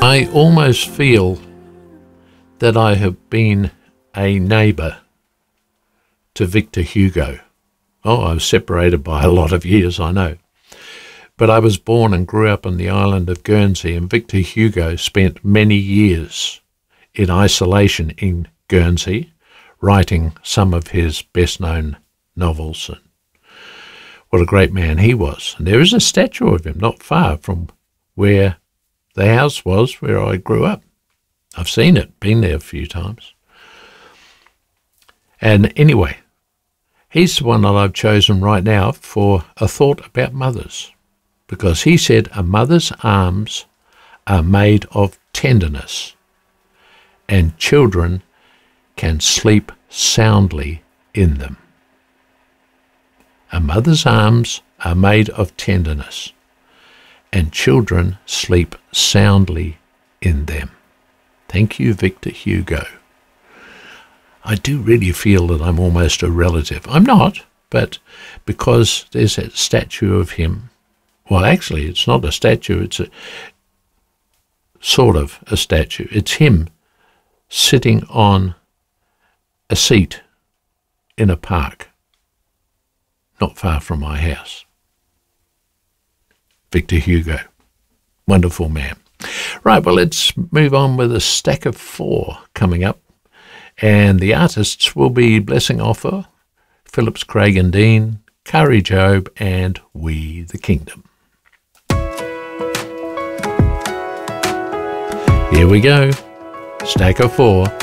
I almost feel that I have been a neighbour to Victor Hugo. Oh, I was separated by a lot of years, I know. But I was born and grew up on the island of Guernsey, and Victor Hugo spent many years in isolation in Guernsey, writing some of his best-known novels. And what a great man he was. And there is a statue of him not far from where the house was where I grew up. I've seen it, been there a few times. And anyway, he's the one that I've chosen right now for a thought about mothers, because he said a mother's arms are made of tenderness, and children can sleep soundly in them. A mother's arms are made of tenderness, and children sleep soundly in them. Thank you, Victor Hugo. I do really feel that I'm almost a relative. I'm not, but because there's a statue of him. Well, actually, it's not a statue. It's a sort of a statue. It's him sitting on a seat in a park not far from my house. Victor Hugo. Wonderful man. Right, well, let's move on with a stack of 4 coming up. And the artists will be Blessing Offer, Phillips, Craig and Dean, Kari Jobe, and We the Kingdom. Here we go. Stack of 4.